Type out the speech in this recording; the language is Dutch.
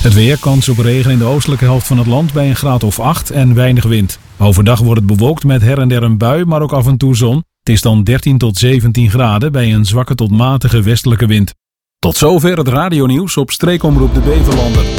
Het weer, kans op regen in de oostelijke helft van het land bij een graad of 8 en weinig wind. Overdag wordt het bewolkt met her en der een bui, maar ook af en toe zon. Het is dan 13 tot 17 graden bij een zwakke tot matige westelijke wind. Tot zover het radionieuws op streekomroep de Beverlander.